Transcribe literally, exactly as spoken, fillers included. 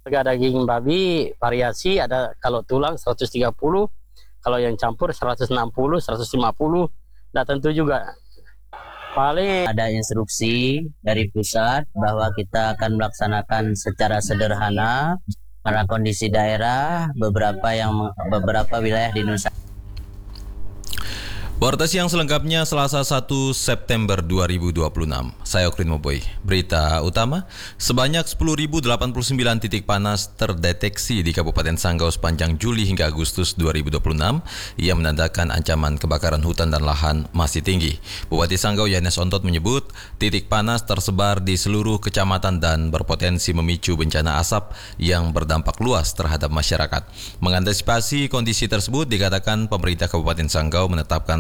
Harga daging babi variasi ada, kalau tulang seratus tiga puluh, kalau yang campur seratus enam puluh, seratus lima puluh. Nah tentu juga paling Ada instruksi dari pusat bahwa kita akan melaksanakan secara sederhana karena kondisi daerah beberapa yang beberapa wilayah di Nusa. Warta Siang selengkapnya Selasa satu September dua ribu dua puluh enam. Saya Oklin Moboy. Berita utama, sebanyak sepuluh ribu delapan puluh sembilan titik panas terdeteksi di Kabupaten Sanggau sepanjang Juli hingga Agustus dua ribu dua puluh enam yang menandakan ancaman kebakaran hutan dan lahan masih tinggi. Bupati Sanggau Yohanes Ontot menyebut titik panas tersebar di seluruh kecamatan dan berpotensi memicu bencana asap yang berdampak luas terhadap masyarakat. Mengantisipasi kondisi tersebut, dikatakan pemerintah Kabupaten Sanggau menetapkan